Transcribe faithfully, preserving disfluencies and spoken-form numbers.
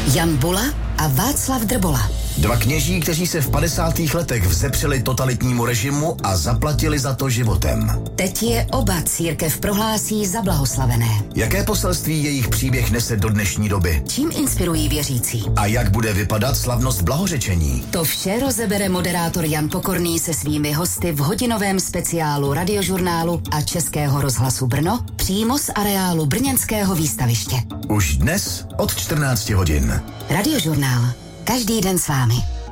Jan Bula a Václav Drbola. Dva kněží, kteří se v padesátých letech vzepřeli totalitnímu režimu a zaplatili za to životem. Teď je oba církev prohlásí za blahoslavené. Jaké poselství jejich příběh nese do dnešní doby? Čím inspirují věřící? A jak bude vypadat slavnost blahořečení? To vše rozebere moderátor Jan Pokorný se svými hosty v hodinovém speciálu Radiožurnálu a Českého rozhlasu Brno přímo z areálu brněnského výstaviště. Už dnes od čtrnácti hodin. Radiožurnál. Každý den s vámi.